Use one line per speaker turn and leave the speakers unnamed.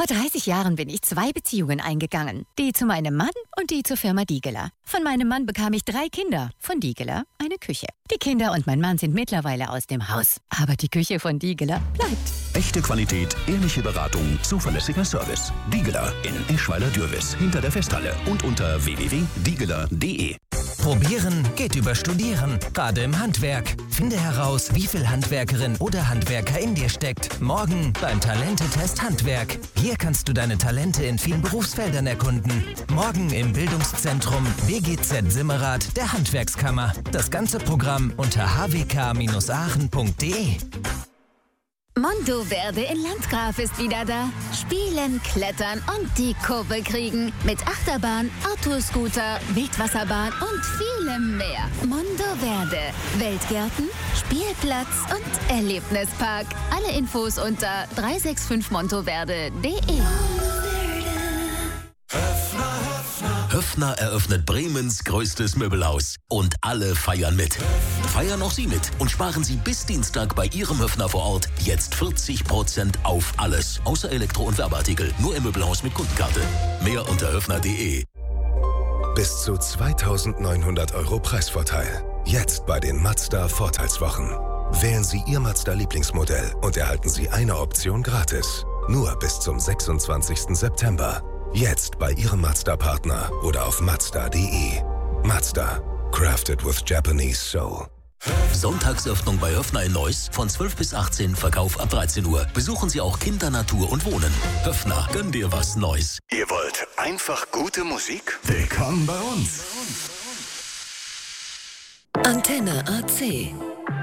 Vor 30 Jahren bin ich 2 Beziehungen eingegangen. Die zu meinem Mann und die zur Firma Diegeler. Von meinem Mann bekam ich 3 Kinder. Von Diegeler eine Küche. Die Kinder und mein Mann sind mittlerweile aus dem Haus. Aber die Küche von Diegeler bleibt.
Echte Qualität, ehrliche Beratung, zuverlässiger Service. Diegeler in Eschweiler-Dürwiß, hinter der Festhalle und unter www.diegeler.de.
Probieren geht über Studieren, gerade im Handwerk. Finde heraus, wie viel Handwerkerin oder Handwerker in dir steckt. Morgen beim Talentetest Handwerk. Hier kannst du deine Talente in vielen Berufsfeldern erkunden. Morgen im Bildungszentrum BGZ Simmerath der Handwerkskammer. Das ganze Programm unter hwk-aachen.de.
Monteverde in Landgraf ist wieder da. Spielen, klettern und die Kurve kriegen. Mit Achterbahn, Autoscooter, Wildwasserbahn und vielem mehr. Monteverde. Weltgärten, Spielplatz und Erlebnispark. Alle Infos unter 365monteverde.de.
Höffner eröffnet Bremens größtes Möbelhaus. Und alle feiern mit. Feiern auch Sie mit und sparen Sie bis Dienstag bei Ihrem Höffner vor Ort jetzt 40% auf alles. Außer Elektro- und Werbeartikel. Nur im Möbelhaus mit Kundenkarte. Mehr unter höffner.de.
Bis zu 2.900 € Preisvorteil. Jetzt bei den Mazda Vorteilswochen. Wählen Sie Ihr Mazda-Lieblingsmodell und erhalten Sie eine Option gratis. Nur bis zum 26. September. Jetzt bei Ihrem Mazda-Partner oder auf Mazda.de. Mazda. Crafted with Japanese Soul.
Sonntagsöffnung bei Höffner in Neuss von 12 bis 18, Verkauf ab 13 Uhr. Besuchen Sie auch Kinder, Natur und Wohnen. Höffner, gönn dir was Neues.
Ihr wollt einfach gute Musik? Willkommen bei uns.
Antenne AC.